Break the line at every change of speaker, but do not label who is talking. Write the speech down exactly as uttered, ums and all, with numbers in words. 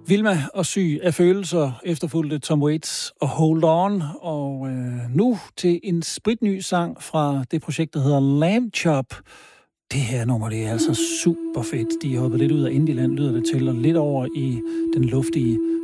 Vilma og syg af følelser, efterfulgte Tom Waits og Hold On, og øh, nu til en spritny sang fra det projekt, der hedder Lamb Chop. Det her nummer, det er altså super fedt. De er hoppet lidt ud af Indieland, lyder det til, og lidt over i den luftige